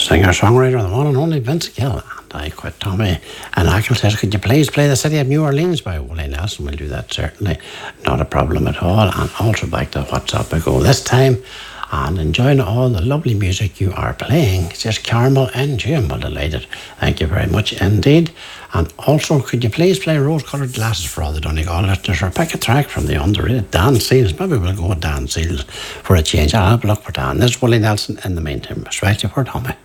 singer-songwriter, the one and only Vince Gill. And I quit Tommy. And Ackle says, could you please play The City of New Orleans by Willie Nelson? We'll do that, certainly. Not a problem at all. And also back to WhatsApp I go this time. And enjoying all the lovely music you are playing. It's just Carmel and Jim. Well, delighted. Thank you very much indeed. And also, could you please play Rose-Coloured Glasses for all the Donegal listeners, or pick a track from the underrated Dan Seals? Maybe we'll go with Dan Seals for a change. I'll have a look for Dan. This is Willie Nelson in the meantime. Respect you for Tommy.